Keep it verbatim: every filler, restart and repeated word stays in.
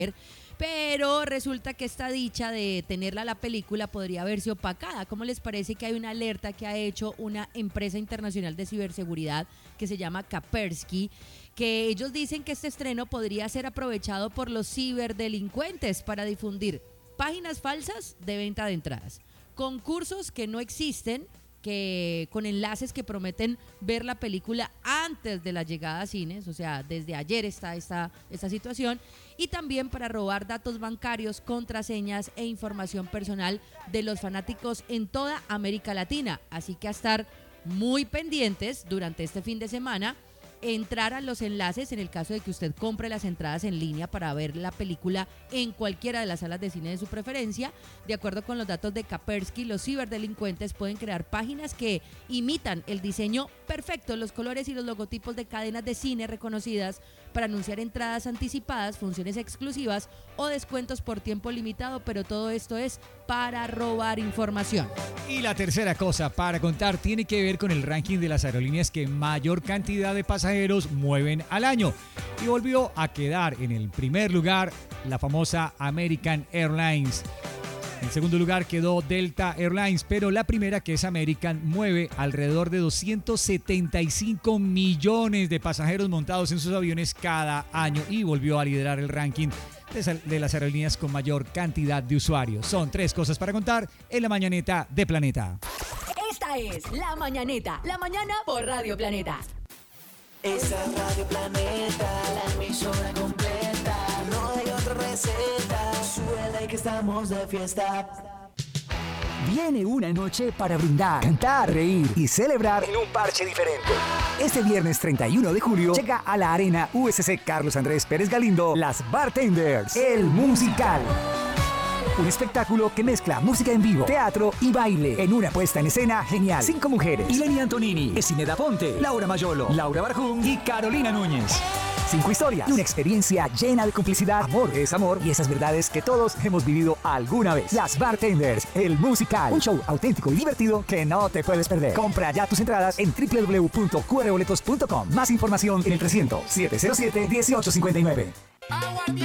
pero resulta que esta dicha de tenerla la película podría verse opacada. ¿Cómo les parece que hay una alerta que ha hecho una empresa internacional de ciberseguridad que se llama Kaspersky, que ellos dicen que este estreno podría ser aprovechado por los ciberdelincuentes para difundir páginas falsas de venta de entradas, concursos que no existen, que con enlaces que prometen ver la película antes de la llegada a cines, o sea, desde ayer está esta, esta situación, y también para robar datos bancarios, contraseñas e información personal de los fanáticos en toda América Latina. Así que a estar muy pendientes durante este fin de semana, entrar a los enlaces en el caso de que usted compre las entradas en línea para ver la película en cualquiera de las salas de cine de su preferencia. De acuerdo con los datos de Kaspersky, los ciberdelincuentes pueden crear páginas que imitan el diseño perfecto, los colores y los logotipos de cadenas de cine reconocidas para anunciar entradas anticipadas, funciones exclusivas o descuentos por tiempo limitado, pero todo esto es para robar información. Y la tercera cosa para contar tiene que ver con el ranking de las aerolíneas que mayor cantidad de pasajeros mueven al año. Y volvió a quedar en el primer lugar la famosa American Airlines. En segundo lugar quedó Delta Airlines, pero la primera, que es American, mueve alrededor de doscientos setenta y cinco millones de pasajeros montados en sus aviones cada año y volvió a liderar el ranking de las aerolíneas con mayor cantidad de usuarios. Son tres cosas para contar en la mañaneta de Planeta. Esta es La Mañaneta, la mañana por Radio Planeta. Esa es Radio Planeta, la emisora completa. No hay otra receta, súbela y que estamos de fiesta. Viene una noche para brindar, cantar, reír y celebrar en un parche diferente. Este viernes treinta y uno de julio llega a la Arena U S C Carlos Andrés Pérez Galindo Las Bartenders, el musical. Un espectáculo que mezcla música en vivo, teatro y baile en una puesta en escena genial. Cinco mujeres: Ileni Antonini, Esineda Ponte, Laura Mayolo, Laura Barjún y Carolina Núñez. Cinco historias y una experiencia llena de complicidad, amor, desamor y esas verdades que todos hemos vivido alguna vez. Las Bartenders, el musical. Un show auténtico y divertido que no te puedes perder. Compra ya tus entradas en doble u doble u doble u punto q r boletos punto com. Más información en el trescientos, setecientos siete, dieciocho cincuenta y nueve.